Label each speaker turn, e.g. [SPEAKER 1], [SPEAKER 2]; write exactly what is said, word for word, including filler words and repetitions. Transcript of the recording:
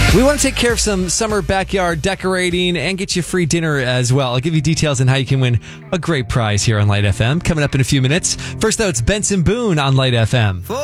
[SPEAKER 1] We want to take care of some summer backyard decorating and get you free dinner as well. I'll give you details on how you can win a great prize here on Light F M coming up in a few minutes. First, though, it's Benson Boone on Light F M.